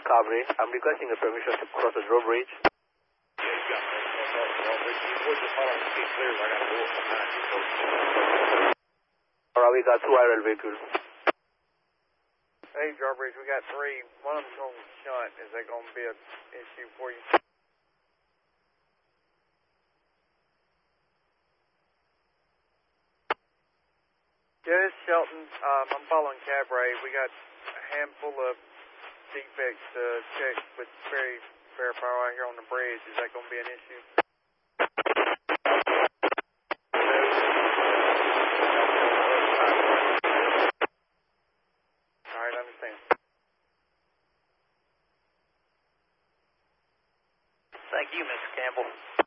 Cabri. I'm requesting a permission to cross the drawbridge. Alright, we got 2 IRL vehicles. Hey, drawbridge, we got 3. One of them's going to shunt. Is that going to be an issue for you? Yeah, it's Shelton. I'm following Cabray. We got a handful of defects to check with fair power out here on the bridge. Is that going to be an issue? All right, I understand. Thank you, Mr. Campbell.